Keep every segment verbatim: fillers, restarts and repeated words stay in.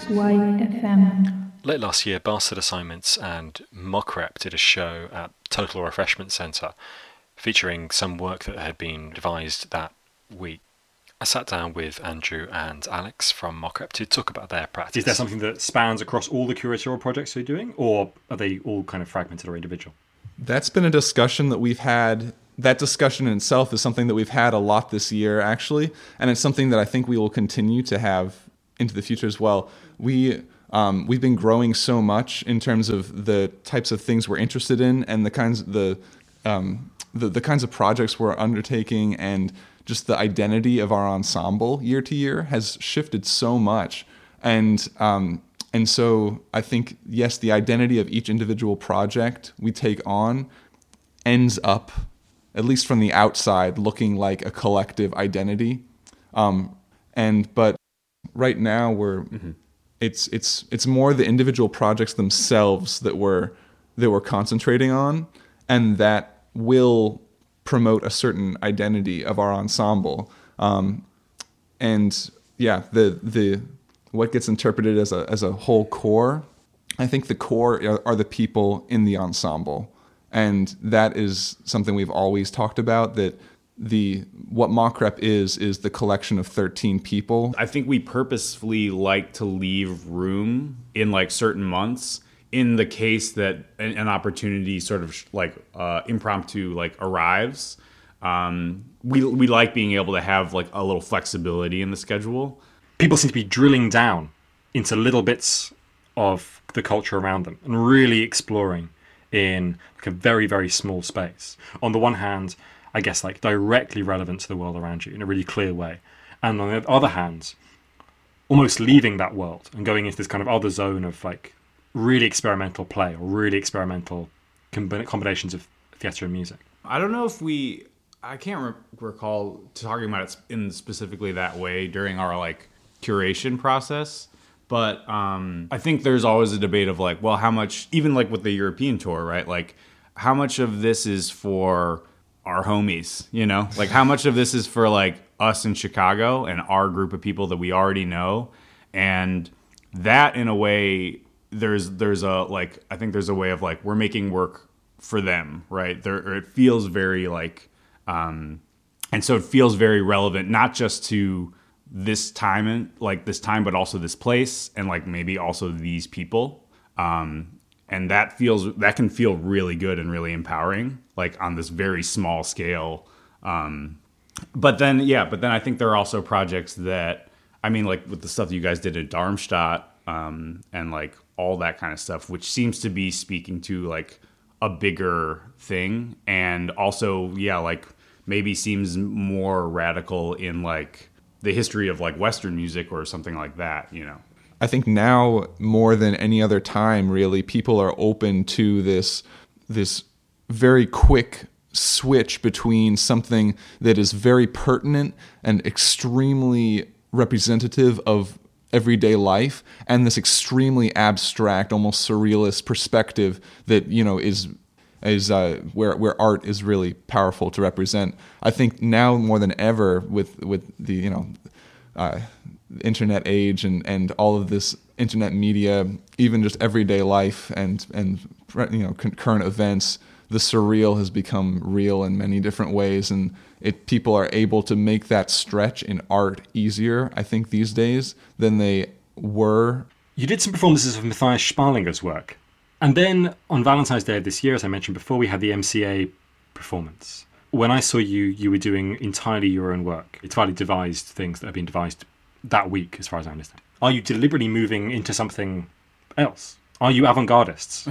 X Y F M. Late last year, Bastard Assignments and Mockrep did a show at Total Refreshment Centre featuring some work that had been devised that week. I sat down with Andrew and Alex from Mockrep to talk about their practice. Is there something that spans across all the curatorial projects you're doing, or are they all kind of fragmented or individual? That's been a discussion that we've had. That discussion in itself is something that we've had a lot this year, actually, and it's something that I think we will continue to have into the future as well. We um, we've been growing so much in terms of the types of things we're interested in and the kinds the um, the, the kinds of projects we're undertaking, and just the identity of our ensemble year to year has shifted so much, and um, and so I think yes, the identity of each individual project we take on ends up, at least from the outside, looking like a collective identity. Um, and but right now we're mm-hmm. it's it's it's more the individual projects themselves that we're that we're concentrating on, and that will promote a certain identity of our ensemble. Um, and yeah, the the what gets interpreted as a as a whole core, I think the core are, are the people in the ensemble. And that is something we've always talked about, that the what Mockrep is, is the collection of thirteen people. I think we purposefully like to leave room in like certain months in the case that an, an opportunity sort of like uh, impromptu like arrives. Um, we we like being able to have like a little flexibility in the schedule. People seem to be drilling down into little bits of the culture around them and really exploring in like a very, very small space. On the one hand, I guess like directly relevant to the world around you in a really clear way. And on the other hand, almost leaving that world and going into this kind of other zone of like really experimental play or really experimental comb- combinations of theatre and music. I don't know if we, I can't re- recall talking about it in specifically that way during our like curation process. But um, I think there's always a debate of like, well, how much, even like with the European tour, right? Like, how much of this is for our homies, you know? Like, how much of this is for like us in Chicago and our group of people that we already know? And that, in a way, there's there's a like, I think there's a way of like, we're making work for them, right? There, or it feels very like, um, and so it feels very relevant, not just to this time and like this time, but also this place, and like maybe also these people. Um, and that feels, that can feel really good and really empowering, like on this very small scale. Um, but then, yeah, but then I think there are also projects that, I mean, like with the stuff that you guys did at Darmstadt, um, and like all that kind of stuff, which seems to be speaking to like a bigger thing. And also, yeah, like maybe seems more radical in like the history of like Western music or something like that, you know. I think now more than any other time, really, people are open to this this very quick switch between something that is very pertinent and extremely representative of everyday life and this extremely abstract, almost surrealist perspective that, you know, is is uh, where where art is really powerful to represent. I think now more than ever with with the you know uh, internet age and, and all of this internet media, even just everyday life and and you know current events, the surreal has become real in many different ways, and it people are able to make that stretch in art easier, I think, these days than they were. You did some performances of Matthias Sparlinger's work. And then on Valentine's Day of this year, as I mentioned before, we had the M C A performance. When I saw you, you were doing entirely your own work, entirely devised things that have been devised that week, as far as I understand. Are you deliberately moving into something else? Are you avant-gardists?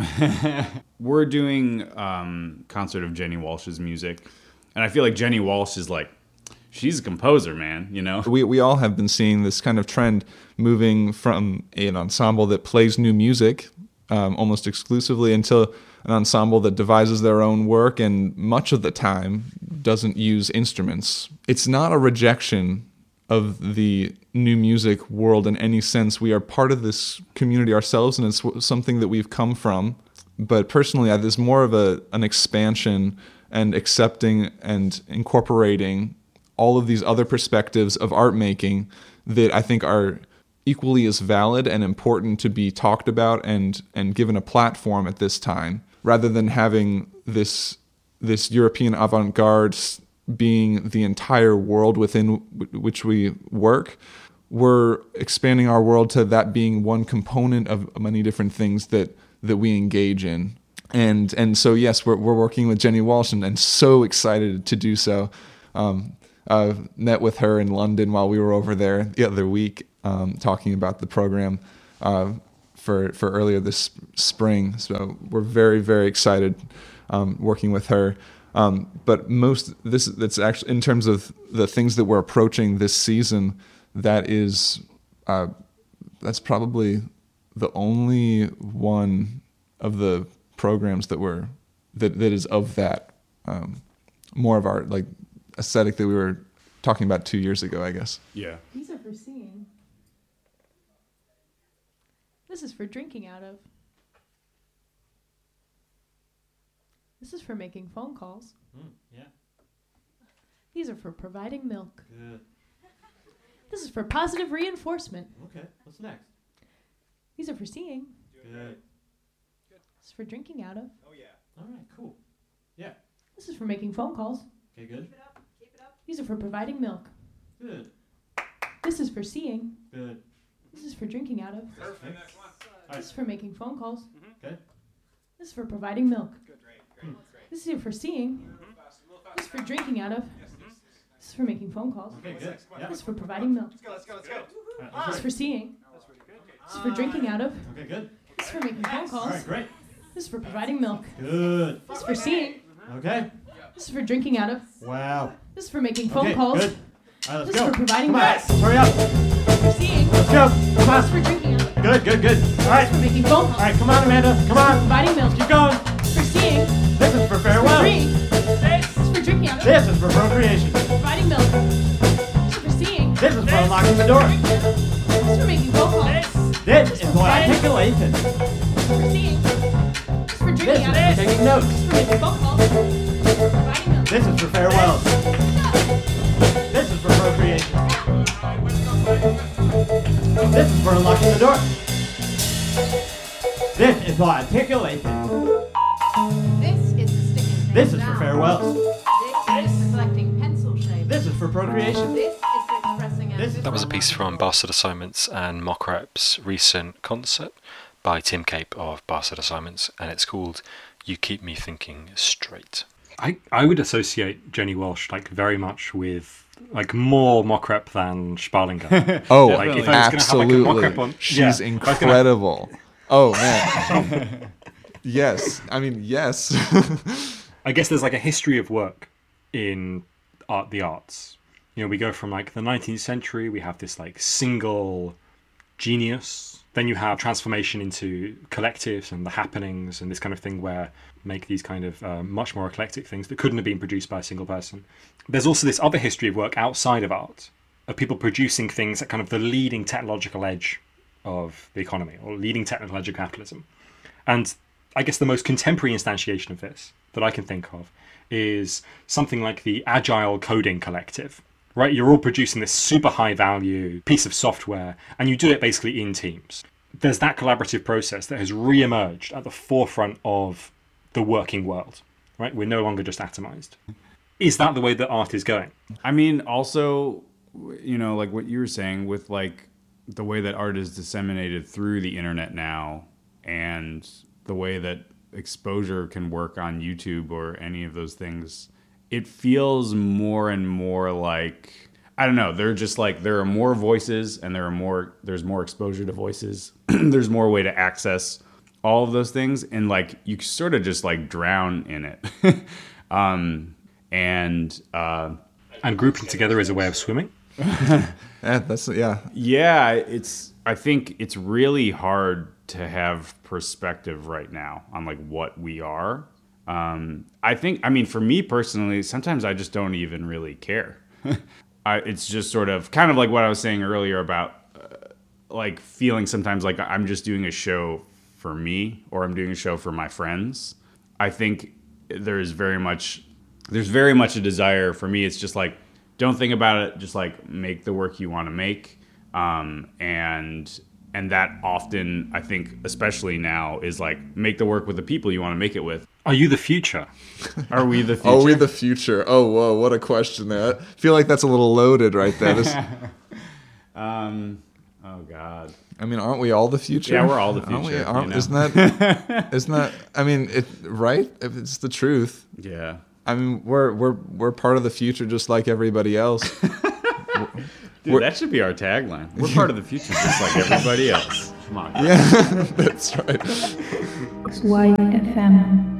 We're doing um, concert of Jenny Walsh's music. And I feel like Jenny Walsh is like, she's a composer, man, you know? We we all have been seeing this kind of trend moving from an ensemble that plays new music Um, almost exclusively into an ensemble that devises their own work and much of the time doesn't use instruments. It's not a rejection of the new music world in any sense. We are part of this community ourselves, and it's something that we've come from. But personally, there's more of a an expansion and accepting and incorporating all of these other perspectives of art making that I think are equally as valid and important to be talked about and and given a platform at this time, rather than having this this European avant-garde being the entire world within w- which we work. We're expanding our world to that being one component of many different things that that we engage in. And and so yes, we're we're working with Jenny Walsh, and, and so excited to do so. Um, uh, met with her in London while we were over there the other week, um, talking about the program uh, for for earlier this spring. So we're very very excited um, working with her. Um, but most this that's actually in terms of the things that we're approaching this season. That is, uh, that's probably the only one of the programs that were that that is of that um, more of our like aesthetic that we were talking about two years ago, I guess. Yeah. These are for seeing. This is for drinking out of. This is for making phone calls. Mm, yeah. These are for providing milk. Good. This is for positive reinforcement. Okay. What's next? These are for seeing. Good. This is for drinking out of. All right. Cool. Yeah. This is for making phone calls. Okay. Good. These are for providing milk. Good. This is for seeing. Good. This is for drinking out of. Perfect. This is for making phone calls. Okay. This is for providing milk. This is for seeing. This is for drinking out of. This is for making phone calls. Okay. Good. Yeah. This is for providing milk. This is for seeing. This is for drinking out of. Okay. Good. This is for making phone All calls. right. Great. This is for providing milk. Good. This is for seeing. Okay. This is for drinking out of. Wow. This is for making phone Okay. calls. Good. All right. Let's This is go. for providing Come on. milk. Hurry up. This is for seeing. Let's go. Come on. This is for drinking out of. Good. Good. Good. All right. This is for making phone calls. All right. Come on, Amanda. Come on. Providing milk. Keep going. This is for seeing. This is for For farewell. seeing. This is for drinking out of. This is for procreation. Providing milk. This is for seeing. This is for unlocking the door. This is for making phone calls. This is for articulation. This is for seeing. This is for This drinking is out for of. taking notes. This is for making phone calls. This is for providing milk. This is for farewells. This is for procreation. This is for unlocking the door. This is for articulation. This is for sticking things This is for down. farewells. This is for collecting pencil shapes. This is for procreation. This is for expressing This is That was a piece from Bastard Assignments and Mockrap's recent concert by Tim Cape of Bastard Assignments, and it's called You Keep Me Thinking Straight. I, I would associate Jenny Walsh like very much with like more Mockrap than Sparlinger. Oh, Yeah, like, if I was gonna have, like, a absolutely. mock-up on- She's yeah, if I was gonna- incredible. Oh, man. Yes. I mean, yes. I guess there's like a history of work in art, the arts. You know, we go from like the nineteenth century, we have this like single genius. Then you have transformation into collectives and the happenings and this kind of thing where make these kind of uh, much more eclectic things that couldn't have been produced by a single person. There's also this other history of work outside of art, of people producing things at kind of the leading technological edge of the economy or leading technical edge of capitalism. And I guess the most contemporary instantiation of this that I can think of is something like the Agile Coding Collective, right? You're all producing this super high value piece of software and you do it basically in teams. There's that collaborative process that has re-emerged at the forefront of the working world, right? We're no longer just atomized. Is that the way that art is going? I mean, also, you know, like what you were saying with like the way that art is disseminated through the internet now and the way that exposure can work on YouTube or any of those things, it feels more and more like, I don't know, they're just like, there are more voices and there are more, there's more exposure to voices. There's more way to access all of those things. And like, you sort of just like drown in it. um, and, uh, And grouping together is a way of swimming? Yeah, that's, yeah. yeah, it's, I think it's really hard to have perspective right now on like what we are. Um, I think, I mean, for me personally, sometimes I just don't even really care. I, it's just sort of kind of like what I was saying earlier about uh, like feeling sometimes like I'm just doing a show for me or I'm doing a show for my friends. I think there's very much, there's very much a desire for me. It's just like, don't think about it. Just like make the work you want to make. um, and and that often, I think, especially now, is like make the work with the people you want to make it with. Are you the future? Are we the future? Are we the future? Oh, whoa, what a question there. I feel like that's a little loaded right there. This, um, oh God. I mean, aren't we all the future? Yeah, we're all the Aren't we? future, Aren't- you know? Isn't that? Isn't that? I mean, it right? If it's the truth. Yeah. I mean, we're we're we're part of the future, just like everybody else. Dude, We're- that should be our tagline. We're part of the future, just like everybody else. Come on. Yeah, that's right. Y F M.